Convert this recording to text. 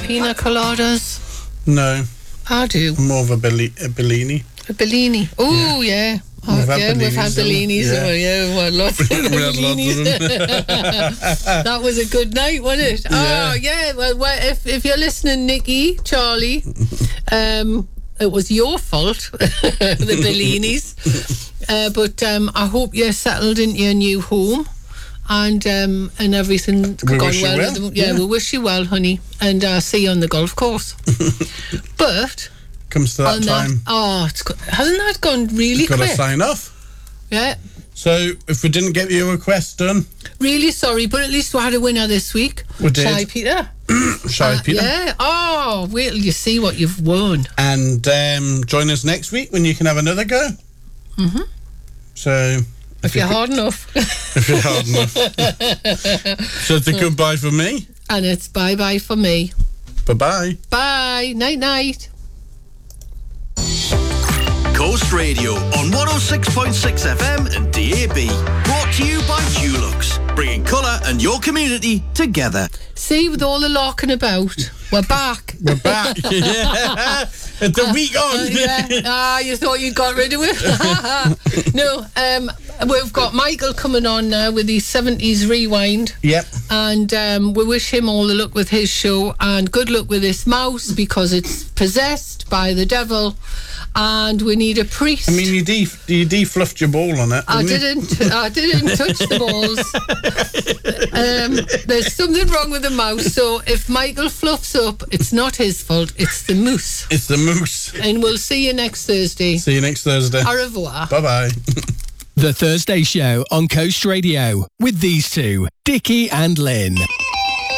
pina coladas? No. I do. More of a Bellini. A Bellini. Oh, yeah. We've had we've had Bellinis. Yeah. Oh, yeah, well, lots of We had lots of Bellinis. them. That was a good night, wasn't it? Yeah. Oh, yeah. Well, if you're listening, Nikki, Charlie, it was your fault, the Bellinis. But I hope you're settled into your new home and everything gone well with them. Yeah, we wish you well, honey. And see you on the golf course. But... Comes to that time. Hasn't that gone really quick? Got to sign off. Yeah. So, if we didn't get your request done... Really sorry, but at least we had a winner this week. We did. Shy Peter. Shy Peter. Yeah. Oh, wait till you see what you've won. And join us next week when you can have another go. Mm-hmm. So... If you're hard enough. If you're hard enough. So it's a goodbye for me. And it's bye-bye for me. Bye-bye. Bye. Night-night. Coast Radio on 106.6 FM and DAB. Brought to you by Dulux, bringing colour and your community together. See, with all the larking about, we're back. We're back. Yeah. It's a week on. Yeah. You thought you got rid of it? No, we've got Michael coming on now with his 70s rewind. Yep. And we wish him all the luck with his show and good luck with this mouse because it's possessed by the devil. And we need a priest. I mean, you defluffed your ball on it. I didn't touch the balls. There's something wrong with the mouse. So if Michael fluffs up, it's not his fault. It's the moose. It's the moose. And we'll see you next Thursday. See you next Thursday. Au revoir. Bye-bye. The Thursday Show on Coast Radio with these two, Dickie and Lynn.